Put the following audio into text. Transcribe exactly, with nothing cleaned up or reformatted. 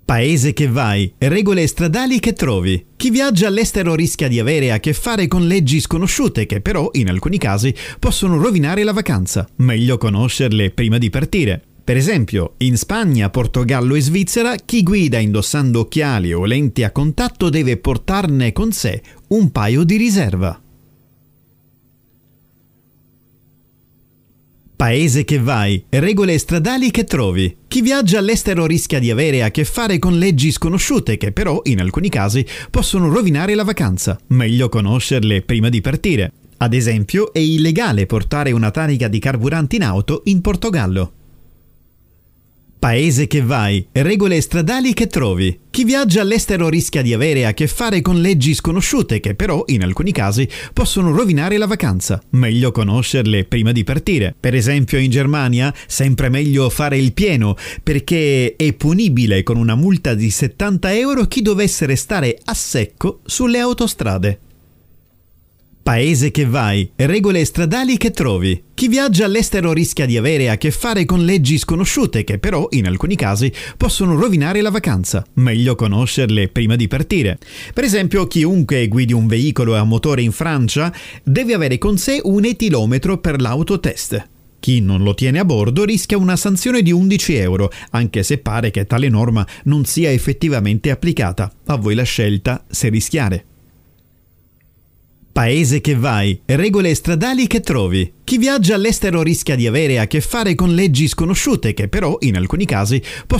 Paese che vai, regole stradali che trovi. Chi viaggia all'estero rischia di avere a che fare con leggi sconosciute che però, in alcuni casi, possono rovinare la vacanza. Meglio conoscerle prima di partire. Per esempio, in Spagna, Portogallo e Svizzera, chi guida indossando occhiali o lenti a contatto deve portarne con sé un paio di riserva. Paese che vai, regole stradali che trovi. Chi viaggia all'estero rischia di avere a che fare con leggi sconosciute che però, in alcuni casi, possono rovinare la vacanza. Meglio conoscerle prima di partire. Ad esempio, è illegale portare una tariga di carburante in auto in Portogallo. Paese che vai, regole stradali che trovi. Chi viaggia all'estero rischia di avere a che fare con leggi sconosciute che però, in alcuni casi, possono rovinare la vacanza. Meglio conoscerle prima di partire. Per esempio in Germania, sempre meglio fare il pieno, perché è punibile con una multa di settanta euro chi dovesse restare a secco sulle autostrade. Paese che vai, regole stradali che trovi. Chi viaggia all'estero rischia di avere a che fare con leggi sconosciute che però, in alcuni casi, possono rovinare la vacanza. Meglio conoscerle prima di partire. Per esempio, chiunque guidi un veicolo a motore in Francia deve avere con sé un etilometro per l'autotest. Chi non lo tiene a bordo rischia una sanzione di undici euro, anche se pare che tale norma non sia effettivamente applicata. A voi la scelta se rischiare. Paese che vai, regole stradali che trovi. Chi viaggia all'estero rischia di avere a che fare con leggi sconosciute che però, in alcuni casi, possono